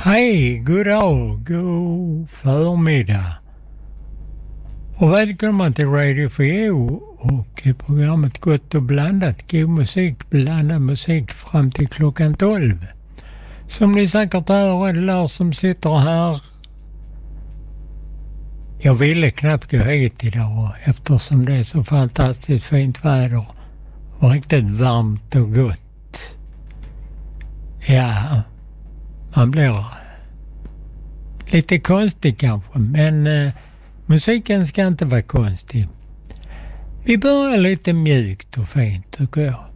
Hej, god dag, god förmiddag och välkommen till Radio 4 och programmet Gott och blandat, god musik, blandad musik fram till klockan 12. Som ni säkert hör är det Lars som sitter här. Jag ville knappt gå hit idag eftersom det är så fantastiskt fint väder och riktigt varmt och gott. Ja, man blir lite konstig kanske, men musiken ska inte vara konstig. Vi börjar lite mjukt och fint tycker jag.